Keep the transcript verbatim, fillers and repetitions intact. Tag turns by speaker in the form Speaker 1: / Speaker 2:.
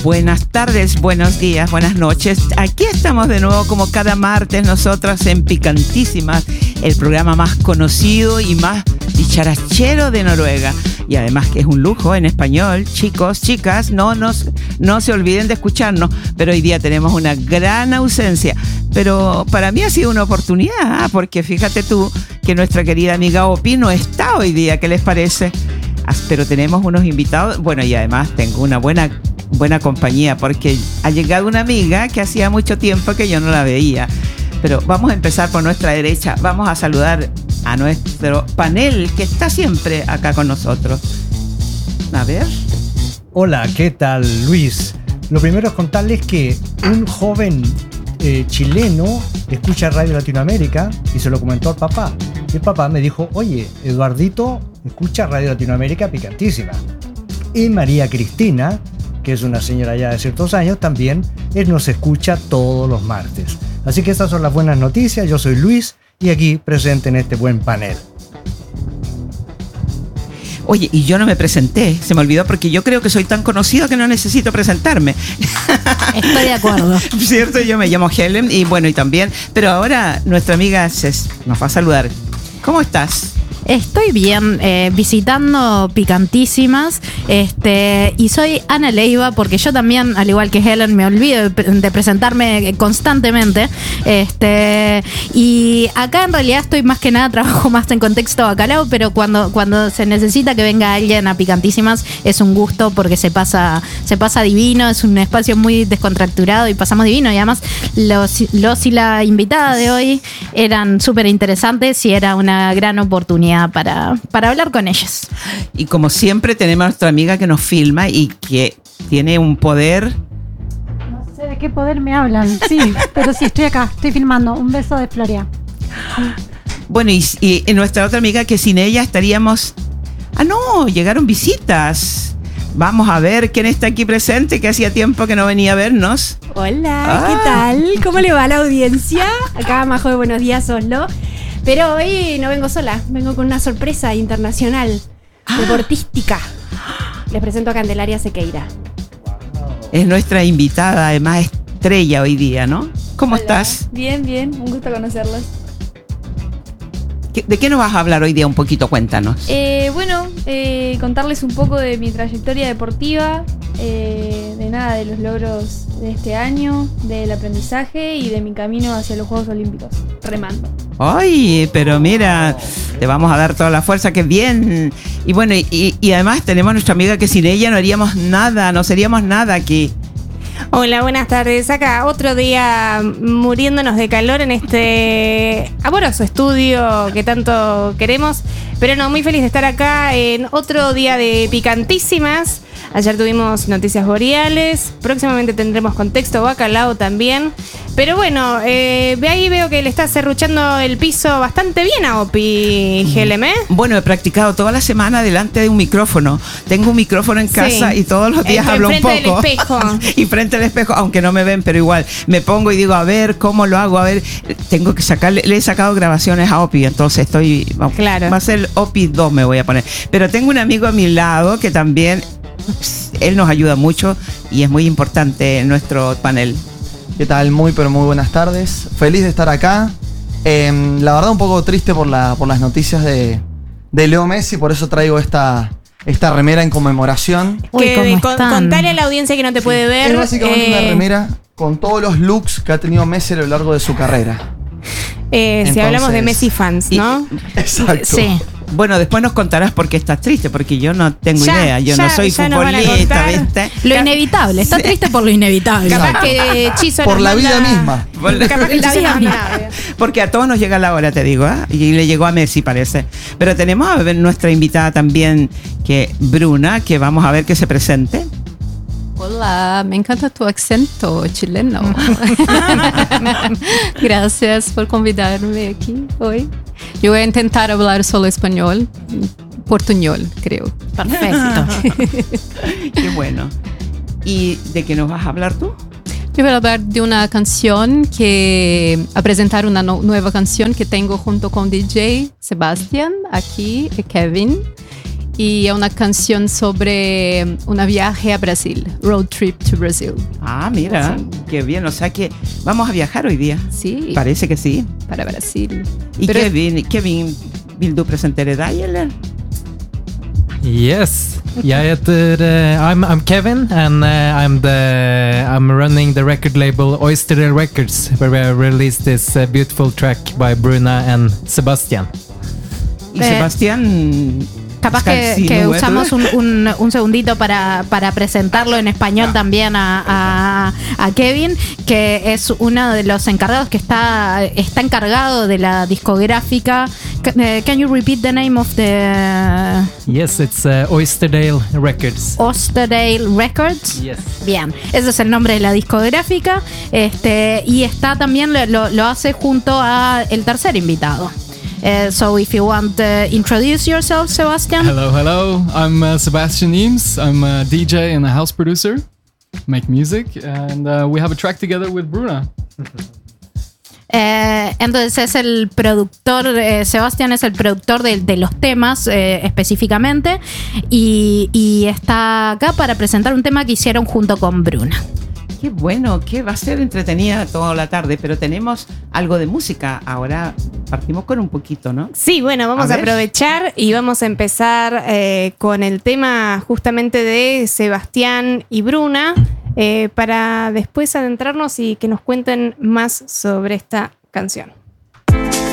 Speaker 1: Buenas tardes, buenos días, buenas noches. Aquí estamos de nuevo como cada martes nosotras en Picantísimas, el programa más conocido y más dicharachero de Noruega. Y además que es un lujo en español. Chicos, chicas, no, nos, no se olviden de escucharnos. Pero hoy día tenemos una gran ausencia. Pero para mí ha sido una oportunidad, porque fíjate tú que nuestra querida amiga Opi no está hoy día. ¿Qué les parece? Pero tenemos unos invitados. Bueno, y además tengo una buena... buena compañía, porque ha llegado una amiga que hacía mucho tiempo que yo no la veía. Pero vamos a empezar por nuestra derecha. Vamos a saludar a nuestro panel que está siempre acá con nosotros. A ver.
Speaker 2: Hola, ¿qué tal, Luis? Lo primero es contarles que un joven eh, chileno escucha Radio Latinoamérica y se lo comentó al papá. Y el papá me dijo, oye, Eduardito escucha Radio Latinoamérica Picantísima. Y María Cristina, que es una señora ya de ciertos años, también él nos escucha todos los martes. Así que estas son las buenas noticias. Yo soy Luis y aquí presente en este buen panel.
Speaker 1: Oye, y yo no me presenté, se me olvidó porque yo creo que soy tan conocido que no necesito presentarme.
Speaker 3: Estoy de acuerdo.
Speaker 1: Cierto, yo me llamo Helen y bueno, y también, pero ahora nuestra amiga Cés nos va a saludar. ¿Cómo estás?
Speaker 3: Estoy bien, eh, visitando Picantísimas, este, y soy Ana Leiva, porque yo también, al igual que Helen, me olvido de, de presentarme constantemente, este, y acá en realidad estoy más que nada, trabajo más en contexto bacalao, pero cuando, cuando se necesita que venga alguien a Picantísimas es un gusto porque se pasa, se pasa divino, es un espacio muy descontracturado y pasamos divino, y además los, los y la invitada de hoy eran súper interesantes y era una gran oportunidad Para, para hablar con ellos.
Speaker 1: Y como siempre tenemos a nuestra amiga que nos filma y que tiene un poder.
Speaker 4: No sé de qué poder me hablan, sí, pero sí, estoy acá, estoy filmando. Un beso de Floria.
Speaker 1: Bueno, y, y nuestra otra amiga que sin ella estaríamos... Ah, no, llegaron visitas. Vamos a ver quién está aquí presente, que hacía tiempo que no venía a vernos.
Speaker 5: Hola,
Speaker 1: ah.
Speaker 5: ¿qué tal? ¿Cómo le va a la audiencia? Acá Majo de Buenos Días Oslo. Pero hoy no vengo sola, vengo con una sorpresa internacional, ah. deportística. Les presento a Candelaria Sequeira.
Speaker 1: Es nuestra invitada, además estrella hoy día, ¿no? ¿Cómo
Speaker 6: Hola.
Speaker 1: estás?
Speaker 6: Bien, bien, un gusto conocerlos.
Speaker 1: ¿De qué nos vas a hablar hoy día un poquito? Cuéntanos.
Speaker 6: Eh, bueno, eh, contarles un poco de mi trayectoria deportiva, eh, de nada, de los logros de este año, del aprendizaje y de mi camino hacia los Juegos Olímpicos, remando.
Speaker 1: Ay, pero mira, te vamos a dar toda la fuerza, que bien. Y bueno, y, y además tenemos a nuestra amiga que sin ella no haríamos nada, no seríamos nada aquí.
Speaker 5: Hola, buenas tardes. Acá otro día muriéndonos de calor en este amoroso estudio que tanto queremos. Pero no, muy feliz de estar acá en otro día de Picantísimas. Ayer tuvimos noticias boreales, próximamente tendremos contexto bacalao también. Pero bueno, eh, ahí veo que le está serruchando el piso bastante bien a Opi, Helen, ¿eh?
Speaker 1: Bueno, he practicado toda la semana delante de un micrófono. Tengo un micrófono en casa sí. y todos los días hablo un poco.
Speaker 5: Frente al espejo.
Speaker 1: Y frente al espejo, aunque no me ven, pero igual me pongo y digo, a ver, ¿cómo lo hago? A ver, tengo que sacarle, le he sacado grabaciones a Opi, entonces estoy, vamos,
Speaker 5: claro.
Speaker 1: va a ser Opi dos me voy a poner. Pero tengo un amigo a mi lado que también, él nos ayuda mucho y es muy importante en nuestro panel.
Speaker 7: ¿Qué tal? Muy pero muy buenas tardes. Feliz de estar acá. Eh, la verdad un poco triste por, la, por las noticias de, de Leo Messi, por eso traigo esta, esta remera en conmemoración.
Speaker 3: Uy,
Speaker 5: que con, contale a la audiencia que no te puede ver.
Speaker 7: Es básicamente
Speaker 5: eh,
Speaker 7: una remera con todos los looks que ha tenido Messi a lo largo de su carrera.
Speaker 5: Eh, Entonces, si hablamos de Messi fans, ¿no?
Speaker 7: Y, exacto.
Speaker 3: Sí.
Speaker 1: Bueno, después nos contarás por qué estás triste, porque yo no tengo
Speaker 5: ya,
Speaker 1: idea. Yo
Speaker 5: ya,
Speaker 1: no soy
Speaker 5: ya
Speaker 1: futbolista, ¿viste?
Speaker 3: Lo inevitable, está
Speaker 1: Sí.
Speaker 3: triste por lo inevitable.
Speaker 5: Capaz que Chizo
Speaker 7: Por
Speaker 5: nos
Speaker 7: la
Speaker 5: manda-
Speaker 7: vida misma.
Speaker 5: Capaz que la
Speaker 3: Sí,
Speaker 5: vida
Speaker 3: a mí.
Speaker 5: misma.
Speaker 1: Porque a todos nos llega la hora, te digo, ¿eh? Y le llegó a Messi, parece. Pero tenemos a ver nuestra invitada también, que Bruna, que vamos a ver que se presente.
Speaker 8: Hola, me encanta tu acento chileno. Gracias por convidarme aquí hoy. Yo voy a intentar hablar solo español, portuñol, creo.
Speaker 3: Perfecto.
Speaker 1: Qué bueno. ¿Y de qué nos vas a hablar tú?
Speaker 8: Yo voy a hablar de una canción que, a presentar una no, nueva canción que tengo junto con D J Sebastián aquí y Kevin. y una canción sobre un viaje a Brasil, Road Trip to Brazil.
Speaker 1: Ah, mira,
Speaker 8: Sí.
Speaker 1: qué bien. O sea que vamos a viajar hoy día.
Speaker 8: Sí,
Speaker 1: Parece que sí.
Speaker 8: para Brasil.
Speaker 1: ¿Y
Speaker 8: Pero-
Speaker 1: Kevin, Kevin, vill du presentera dig eller?
Speaker 9: Yes, jag heter, uh, I'm, I'm Kevin and uh, I'm the I'm running the record label Oyster Records where we released this uh, beautiful track by Bruna and Sebastian.
Speaker 1: Y
Speaker 3: Eh,
Speaker 1: Sebastián...
Speaker 3: Capaz que,
Speaker 1: Skalsino,
Speaker 3: que
Speaker 1: ¿eh?
Speaker 3: usamos un, un- un segundito para, para presentarlo en español también a, a- a Kevin, que es uno de los encargados que está, está encargado de la discográfica. Ca- eh, Can you repeat the name of the
Speaker 9: Yes, it's uh, Oysterdale Records.
Speaker 3: Osterdale Records?
Speaker 9: Yes.
Speaker 3: Bien, ese es el nombre de la discográfica. Este, y está también, lo, lo- lo hace junto a el tercer invitado. Eh, so if you want to introduce yourself, Sebastian.
Speaker 10: Hello, hello. I'm uh, Sebastian Eames. I'm a D J and a house producer. Make music, and uh, we have a track together with Bruna.
Speaker 3: Eh, entonces es el productor, eh, Sebastián es el productor de, de los temas eh, específicamente y, y está acá para presentar un tema que hicieron junto con Bruna.
Speaker 1: Qué bueno, que va a ser entretenida toda la tarde, pero tenemos algo de música. Ahora partimos con un poquito, ¿no?
Speaker 5: Sí, bueno, vamos
Speaker 1: A
Speaker 5: a,
Speaker 1: ver.
Speaker 5: aprovechar y vamos a empezar eh, con el tema justamente de Sebastián y Bruna eh, para después adentrarnos y que nos cuenten más sobre esta canción.